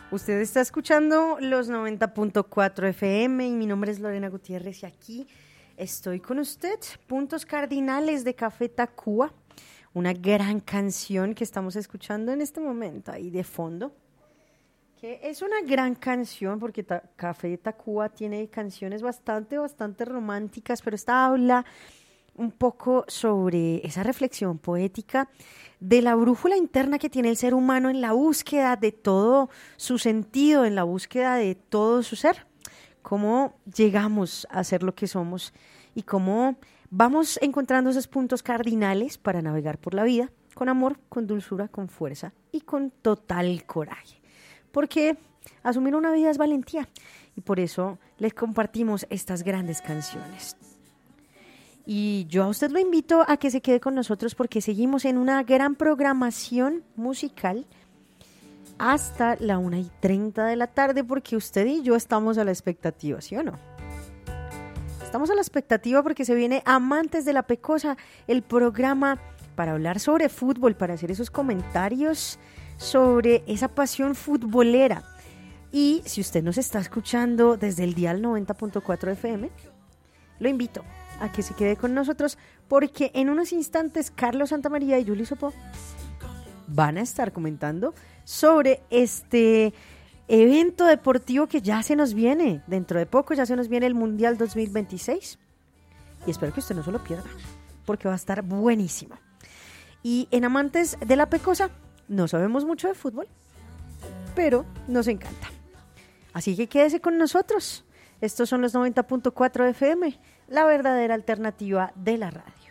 Usted está escuchando los 90.4 FM y mi nombre es Lorena Gutiérrez y aquí estoy con usted. Puntos cardinales de Café Tacuba, una gran canción que estamos escuchando en este momento ahí de fondo, que es una gran canción porque Café Tacuba tiene canciones bastante románticas, pero esta habla un poco sobre esa reflexión poética de la brújula interna que tiene el ser humano en la búsqueda de todo su sentido, en la búsqueda de todo su ser. Cómo llegamos a ser lo que somos y cómo vamos encontrando esos puntos cardinales para navegar por la vida con amor, con dulzura, con fuerza y con total coraje. Porque asumir una vida es valentía y por eso les compartimos estas grandes canciones. Y yo a usted lo invito a que se quede con nosotros porque seguimos en una gran programación musical hasta la 1:30 de la tarde porque usted y yo estamos a la expectativa, ¿sí o no? Estamos a la expectativa porque se viene Amantes de la Pecosa, el programa para hablar sobre fútbol, para hacer esos comentarios sobre esa pasión futbolera. Y si usted nos está escuchando desde el dial 90.4 FM, lo invito a que se quede con nosotros porque en unos instantes Carlos Santamaría y Juli Sopó van a estar comentando sobre este evento deportivo que ya se nos viene. Dentro de poco ya se nos viene el Mundial 2026 y espero que usted no se lo pierda porque va a estar buenísimo. Y en Amantes de la Pecosa no sabemos mucho de fútbol, pero nos encanta. Así que quédese con nosotros. Estos son los 90.4 FM, la verdadera alternativa de la radio.